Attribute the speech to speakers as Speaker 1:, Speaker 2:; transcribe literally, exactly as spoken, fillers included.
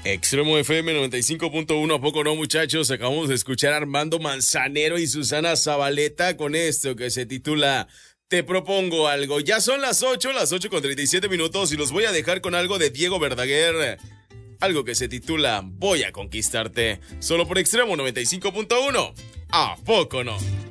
Speaker 1: Extremo F M noventa y cinco punto uno, ¿a poco no, muchachos? Acabamos de escuchar a Armando Manzanero y Susana Zabaleta con esto que se titula Te propongo algo. Ya son las ocho, las ocho con treinta y siete minutos y los voy a dejar con algo de Diego Verdaguer. Algo que se titula Voy a conquistarte. Solo por Extremo noventa y cinco punto uno. ¿A poco no?